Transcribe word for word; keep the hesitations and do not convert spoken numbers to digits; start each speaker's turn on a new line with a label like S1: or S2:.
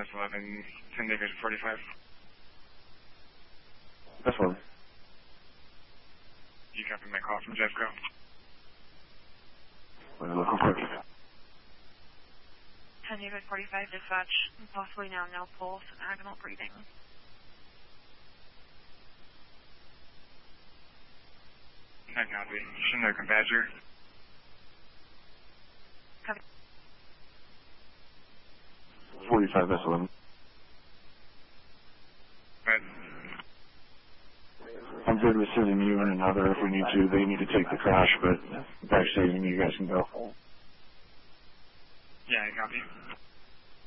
S1: eleven, ten Division forty-five.
S2: That's one.
S1: You copy my call from Jeffco?
S2: Let me look real quick.
S3: ten David forty-five dispatch, possibly now no pulse, agonal breathing.
S1: I copy. Chinook and Badger.
S3: Copy.
S2: forty-five, that's eleven.
S1: But
S2: I'm good with sending you and another if we need to. They need to take the crash, but backstage, you guys can go.
S1: yeah, I copy.